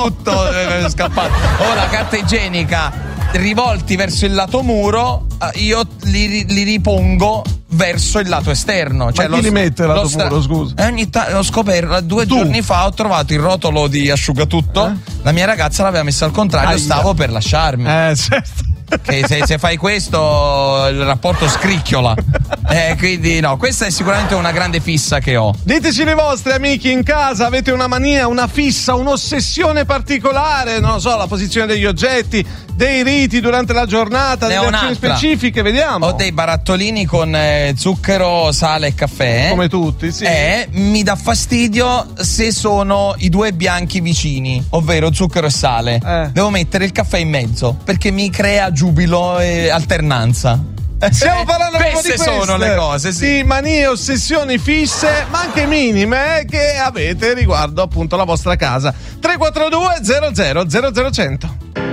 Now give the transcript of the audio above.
tutto è scappato. O la carta igienica rivolti verso il lato muro, io li ripongo verso il lato esterno. Cioè, ma chi li mette il lato muro, scusa? Ogni ho scoperto 2 giorni fa, ho trovato il rotolo di asciugatutto. La mia ragazza l'aveva messo al contrario, stavo per lasciarmi. Certo. Che se fai questo il rapporto scricchiola. Quindi no, questa è sicuramente una grande fissa che ho. Diteci le vostre, amici in casa, avete una mania, una fissa, un'ossessione particolare, non lo so, la posizione degli oggetti, dei riti durante la giornata, delle azioni specifiche, vediamo. Ho dei barattolini con zucchero, sale e caffè. Come tutti, sì. Mi dà fastidio se sono i 2 bianchi vicini, ovvero zucchero e sale. Devo mettere il caffè in mezzo, perché mi crea giubilo e alternanza. Stiamo parlando proprio di queste sono le cose, sì. Manie, ossessioni fisse, ma anche minime, che avete riguardo appunto la vostra casa. 342 00 00 100.